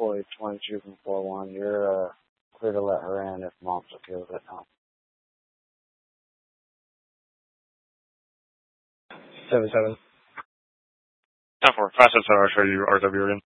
422 from 41. You're clear to let her in if mom's okay with it now. 7-7. 10-4. Fastest RW again.